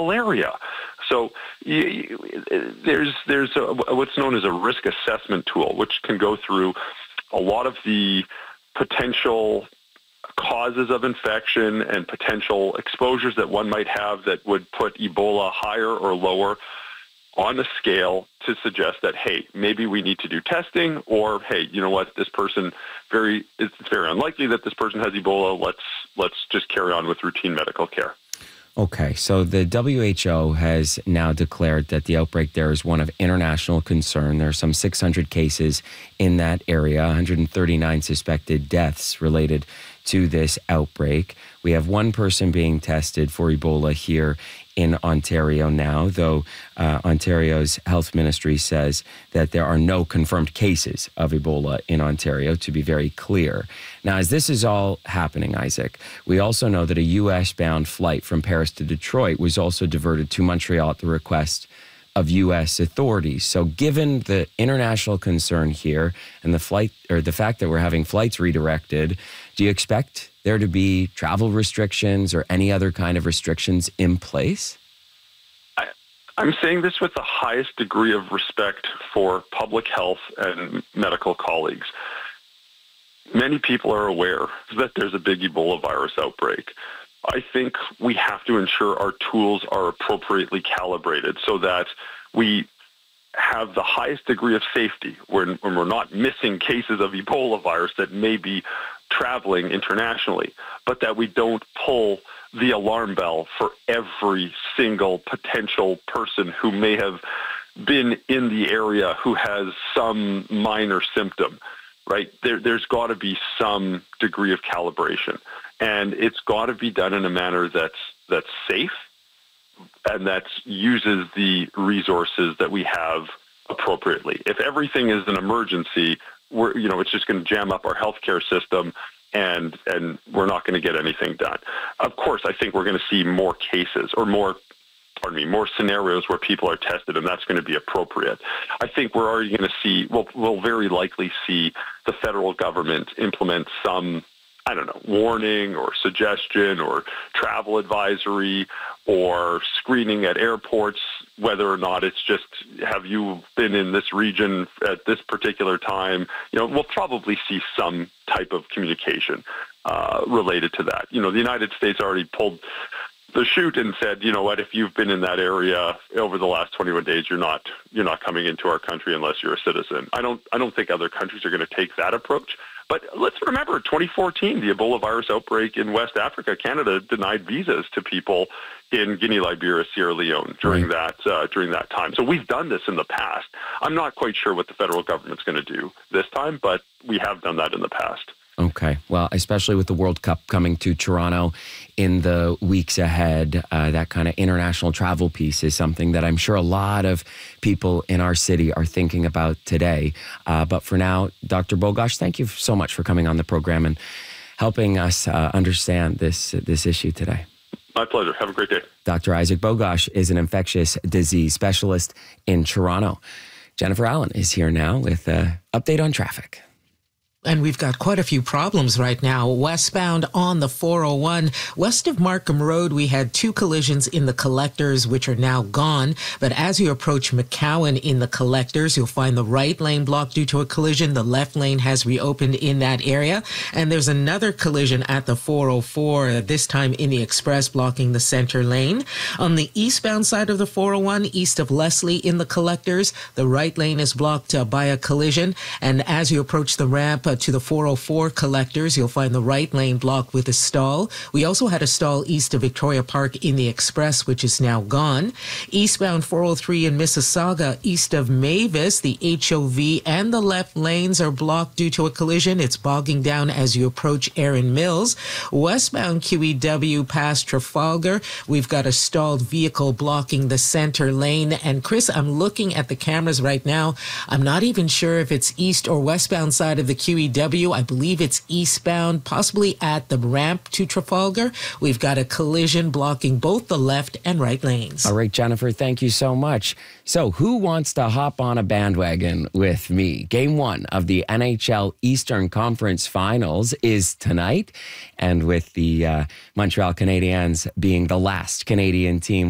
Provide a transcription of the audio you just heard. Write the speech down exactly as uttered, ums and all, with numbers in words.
malaria. So you, there's there's a, what's known as a risk assessment tool, which can go through a lot of the potential causes of infection and potential exposures that one might have that would put Ebola higher or lower on a scale to suggest that, hey, maybe we need to do testing, or, hey, you know what, this person, very it's very unlikely that this person has Ebola. Let's let's just carry on with routine medical care. Okay, so the W H O has now declared that the outbreak there is one of international concern. There are some six hundred cases in that area, one hundred thirty-nine suspected deaths related to this outbreak. We have one person being tested for Ebola here in Ontario now, though uh, Ontario's health ministry says that there are no confirmed cases of Ebola in Ontario, to be very clear. Now, as this is all happening, Isaac, we also know that a U S-bound flight from Paris to Detroit was also diverted to Montreal at the request of U S authorities. So given the international concern here and the flight, or the fact that we're having flights redirected, do you expect there to be travel restrictions or any other kind of restrictions in place? I, I'm saying this with the highest degree of respect for public health and medical colleagues. Many people are aware that there's a big Ebola virus outbreak. I think we have to ensure our tools are appropriately calibrated so that we have the highest degree of safety when, when we're not missing cases of Ebola virus that may be traveling internationally, but that we don't pull the alarm bell for every single potential person who may have been in the area who has some minor symptom, right? There, there's got to be some degree of calibration. And it's got to be done in a manner that's that's safe and that uses the resources that we have appropriately. If everything is an emergency, we're you know it's just going to jam up our healthcare system, and and we're not going to get anything done. Of course, I think we're going to see more cases or more, pardon me, more scenarios where people are tested, and that's going to be appropriate. I think we're already going to see, we'll, we'll very likely see the federal government implement some, I don't know, warning or suggestion or travel advisory or screening at airports, whether or not it's just, have you been in this region at this particular time? You know, we'll probably see some type of communication uh, related to that. You know, the United States already pulled the chute and said, you know what, if you've been in that area over the last twenty-one days, you're not you're not coming into our country unless you're a citizen. I don't I don't think other countries are going to take that approach. But let's remember, twenty fourteen, the Ebola virus outbreak in West Africa, Canada denied visas to people in Guinea, Liberia, Sierra Leone during right. that uh, during that time. So we've done this in the past. I'm not quite sure what the federal government's going to do this time, but we have done that in the past. Okay. Well, especially with the World Cup coming to Toronto in the weeks ahead, uh, that kind of international travel piece is something that I'm sure a lot of people in our city are thinking about today. Uh, but for now, Doctor Bogoch, thank you so much for coming on the program and helping us uh, understand this, this issue today. My pleasure. Have a great day. Doctor Isaac Bogoch is an infectious disease specialist in Toronto. Jennifer Allen is here now with an update on traffic. And we've got quite a few problems right now. Westbound on the four oh one, west of Markham Road, we had two collisions in the collectors, which are now gone. But as you approach McCowan in the collectors, you'll find the right lane blocked due to a collision. The left lane has reopened in that area. And there's another collision at the four oh four, this time in the express, blocking the center lane. On the eastbound side of the four oh one, east of Leslie in the collectors, the right lane is blocked uh, by a collision. And as you approach the ramp, to the four oh four collectors, you'll find the right lane blocked with a stall. We also had a stall east of Victoria Park in the express, which is now gone. Eastbound four oh three in Mississauga, east of Mavis, the H O V and the left lanes are blocked due to a collision. It's bogging down as you approach Erin Mills. Westbound Q E W past Trafalgar, we've got a stalled vehicle blocking the center lane. And Chris, I'm looking at the cameras right now. I'm not even sure if it's east or westbound side of the Q E W. I believe it's eastbound, possibly at the ramp to Trafalgar. We've got a collision blocking both the left and right lanes. All right, Jennifer, thank you so much. So who wants to hop on a bandwagon with me? Game one of the N H L Eastern Conference Finals is tonight. And with the uh, Montreal Canadiens being the last Canadian team